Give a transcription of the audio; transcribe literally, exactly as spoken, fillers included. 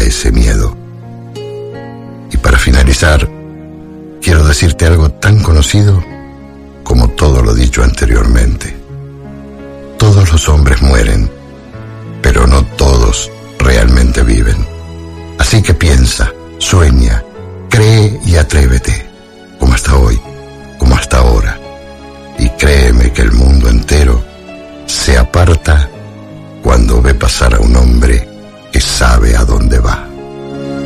ese miedo. Y para finalizar, quiero decirte algo tan conocido como todo lo dicho anteriormente. Todos los hombres mueren, pero no todos realmente viven. Así que piensa, sueña, cree y atrévete, como hasta hoy, como hasta ahora. Y créeme que el mundo entero se aparta cuando ve pasar a un hombre que sabe a dónde va.